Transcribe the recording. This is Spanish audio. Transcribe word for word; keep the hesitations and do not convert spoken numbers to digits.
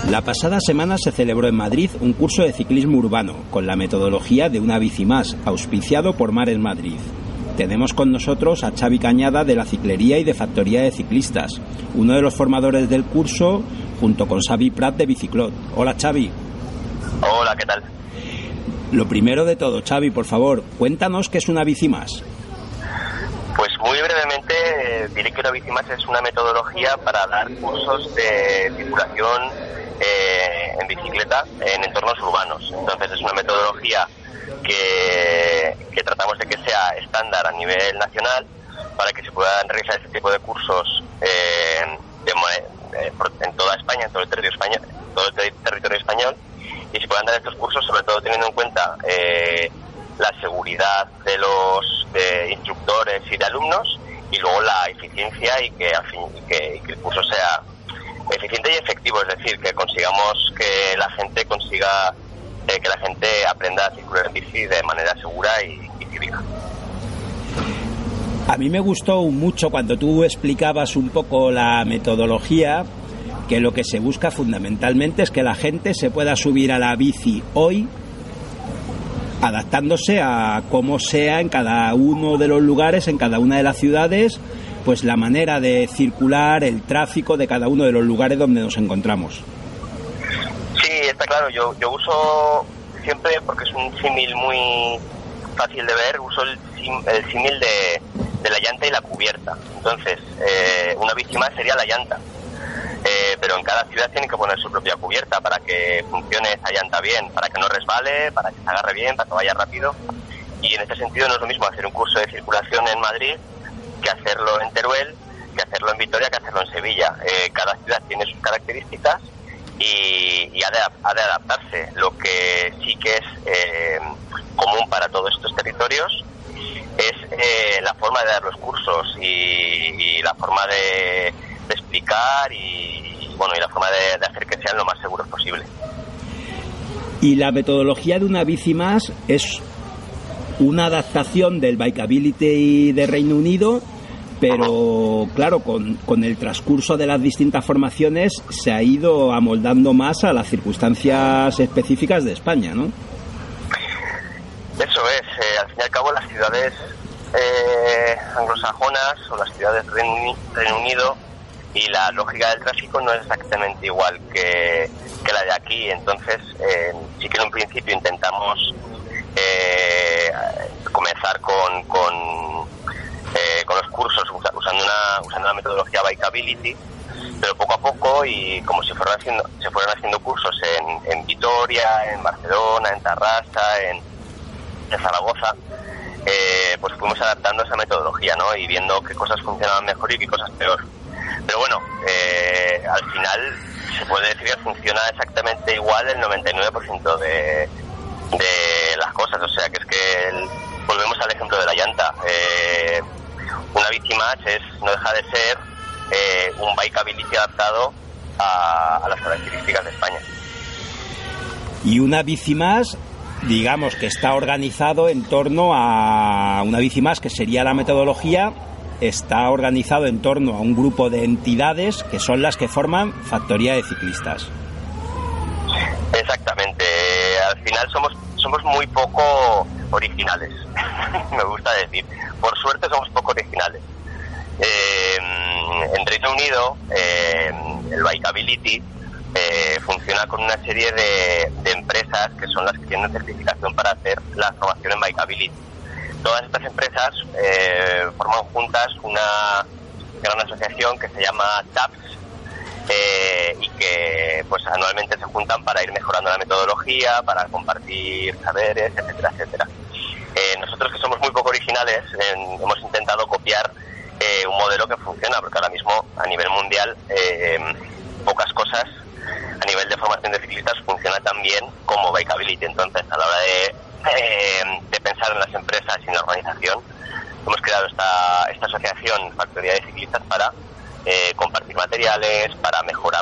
La pasada semana se celebró en Madrid un curso de ciclismo urbano con la metodología de Una Bici Más, auspiciado por Mares Madrid. Tenemos con nosotros a Xavi Cañada de la Ciclería y de Factoría de Ciclistas, uno de los formadores del curso, junto con Xavi Prat de Biciclot. Hola, Xavi. Hola, ¿qué tal? Lo primero de todo, Xavi, por favor, cuéntanos qué es Una Bici Más. Pues muy brevemente eh, diré que Una Bici Más es una metodología para dar cursos de circulación eh, en bicicleta en entornos urbanos. Entonces es una metodología que, que tratamos de que sea estándar a nivel nacional para que se puedan realizar este tipo de cursos eh, de, eh, en toda España, en todo el territorio español, todo el territorio español, y se puedan dar estos cursos sobre todo teniendo en cuenta eh, la seguridad de los de instructores y de alumnos, y luego la eficiencia y que, al fin, y que, y que el curso sea eficiente y efectivo, es decir, que consigamos que la gente consiga eh, que la gente aprenda a circular en bici de manera segura y, y cívica. A mí me gustó mucho cuando tú explicabas un poco la metodología, que lo que se busca fundamentalmente es que la gente se pueda subir a la bici hoy adaptándose a cómo sea en cada uno de los lugares, en cada una de las ciudades, pues la manera de circular, el tráfico de cada uno de los lugares donde nos encontramos. Sí, está claro, yo, yo uso siempre, porque es un símil muy fácil de ver, uso el, sim, el símil de, de la llanta y la cubierta. Entonces, eh, una bici más sería la llanta. Eh, pero en cada ciudad tienen que poner su propia cubierta para que funcione esa llanta bien, para que no resbale, para que se agarre bien, para que vaya rápido. Y en ese sentido no es lo mismo hacer un curso de circulación en Madrid que hacerlo en Teruel, que hacerlo en Vitoria, que hacerlo en Sevilla. Eh, cada ciudad tiene sus características y, y ha, de, ha de adaptarse. Lo que sí que es eh, común para todos estos territorios es eh, la forma de dar los cursos y, y la forma de, de explicar y, y bueno y la forma de, de hacer que sean lo más seguros posible. Y la metodología de Una Bici Más es una adaptación del Bikeability de Reino Unido, pero claro, con, con el transcurso de las distintas formaciones se ha ido amoldando más a las circunstancias específicas de España, ¿no? Eso es, eh, al fin y al cabo las ciudades eh, anglosajonas o las ciudades de Reino, Reino Unido y la lógica del tráfico no es exactamente igual que, que la de aquí. Entonces eh, sí que en un principio intentamos eh, comenzar con con, eh, con los cursos usando una usando la metodología Bikeability, pero poco a poco y como si fueran haciendo se fueran haciendo cursos en, en Vitoria, en Barcelona, en Tarrasa, en, en Zaragoza, eh, pues fuimos adaptando esa metodología, ¿no? Y viendo qué cosas funcionaban mejor y qué cosas peor. Pero bueno, eh, al final se puede decir que funciona exactamente igual el noventa y nueve por ciento de, de las cosas. O sea, que es que el, volvemos al ejemplo de la llanta. Eh, una bici más es no deja de ser eh, un bikeability adaptado a, a las características de España. Y Una Bici Más, digamos que está organizado en torno a Una Bici Más, que sería la metodología. Está organizado en torno a un grupo de entidades que son las que forman Factoría de Ciclistas. Exactamente. Al final somos somos muy poco originales. Me gusta decir. Por suerte somos poco originales. Eh, en Reino Unido, eh, el Bikeability eh, funciona con una serie de, de empresas que son las que tienen certificación para hacer la formación en Bikeability. Todas estas empresas eh, forman juntas una gran asociación que se llama T A P S eh, y que pues anualmente se juntan para ir mejorando la metodología, para compartir saberes, etcétera, etcétera. Eh, nosotros, que somos muy poco originales, eh, hemos intentado copiar eh, un modelo que funciona, porque ahora mismo a nivel mundial eh, pocas cosas a nivel de formación de ciclistas funciona tan bien como Bikeability. Entonces, a la hora de Eh, de pensar en las empresas y en la organización, hemos creado esta, esta asociación Factoría de Ciclistas para eh, compartir materiales, para mejorar